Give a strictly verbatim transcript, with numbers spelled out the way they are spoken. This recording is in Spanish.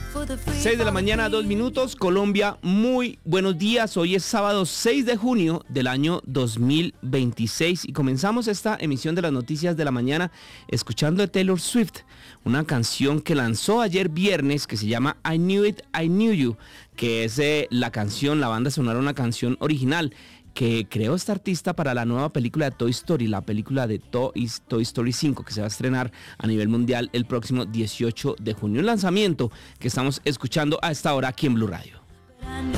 seis de la mañana, dos minutos, Colombia, muy buenos días. Hoy es sábado seis de junio del año dos mil veintiséis y comenzamos esta emisión de las noticias de la mañana escuchando de Taylor Swift, una canción que lanzó ayer viernes que se llama I Knew It, I Knew You, que es eh, la canción, la banda sonora, una canción original que creó esta artista para la nueva película de Toy Story, la película de Toy, Toy Story cinco, que se va a estrenar a nivel mundial el próximo dieciocho de junio. Un lanzamiento que estamos escuchando a esta hora aquí en Blue Radio.